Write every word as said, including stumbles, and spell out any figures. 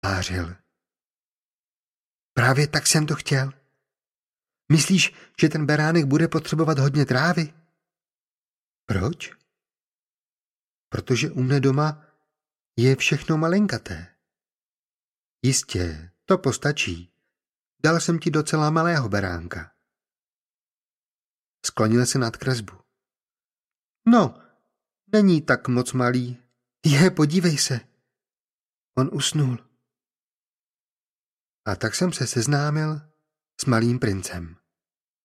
Zářil. Právě tak jsem to chtěl. Myslíš, že ten beránek bude potřebovat hodně trávy? Proč? Protože u mne doma je všechno malinkaté. Jistě, to postačí. Dal jsem ti docela malého beránka. Sklonil se nad kresbu. No, není tak moc malý. Je, podívej se. On usnul. A tak jsem se seznámil s malým princem.